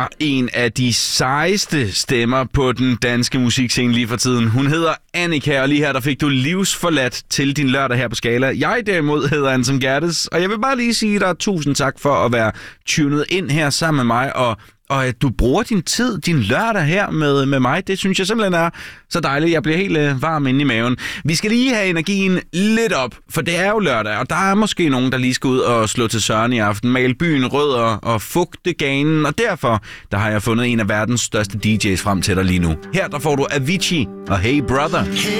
er en af de sejeste stemmer på den danske musikscene lige for tiden. Hun hedder Annika, og lige her der fik du livsforladt til din lørdag her på Skala. Jeg derimod hedder Anton Gerdes, og jeg vil bare lige sige dig tusind tak for at være tunet ind her sammen med mig, og at du bruger din tid, din lørdag her med mig. Det synes jeg simpelthen er så dejligt. Jeg bliver helt varm inde i maven. Vi skal lige have energien lidt op, for det er jo lørdag, og der er måske nogen, der lige skal ud og slå til Søren i aften, male byen rød og fugte ganen, og derfor der har jeg fundet en af verdens største DJ's frem til dig lige nu. Her der får du Avicii og Hey Brother.